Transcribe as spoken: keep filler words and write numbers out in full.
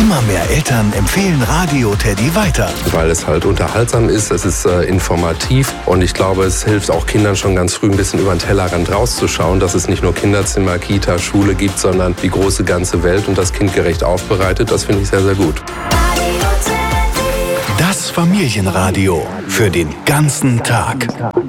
Immer mehr Eltern empfehlen Radio Teddy weiter. Weil es halt unterhaltsam ist, es ist äh, informativ und ich glaube, es hilft auch Kindern schon ganz früh ein bisschen über den Tellerrand rauszuschauen, dass es nicht nur Kinderzimmer, Kita, Schule gibt, sondern die große ganze Welt und das kindgerecht aufbereitet. Das finde ich sehr, sehr gut. Das Familienradio für den ganzen Tag.